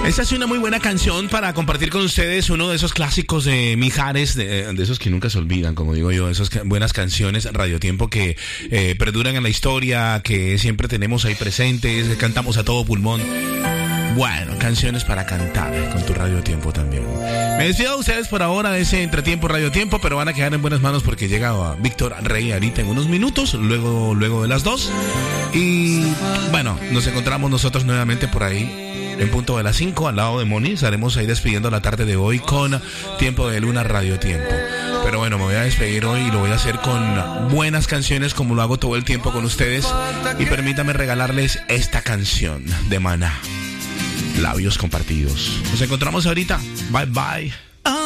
Esta es una muy buena canción para compartir con ustedes, uno de esos clásicos de Mijares, de esos que nunca se olvidan, como digo yo, esas buenas canciones Radiotiempo que perduran en la historia, que siempre tenemos ahí presentes, que cantamos a todo pulmón. Bueno, canciones para cantar con tu Radiotiempo también. Me despido de ustedes por ahora de ese entretiempo Radiotiempo, pero van a quedar en buenas manos porque llega Víctor Rey ahorita en unos minutos, luego de las 2. Y bueno, nos encontramos nosotros nuevamente por ahí en punto de las 5 al lado de Moni. Estaremos ahí despidiendo la tarde de hoy con Tiempo de Luna Radiotiempo. Pero bueno, me voy a despedir hoy y lo voy a hacer con buenas canciones como lo hago todo el tiempo con ustedes. Y permítame regalarles esta canción de Maná, Labios Compartidos. Nos encontramos ahorita. Bye bye.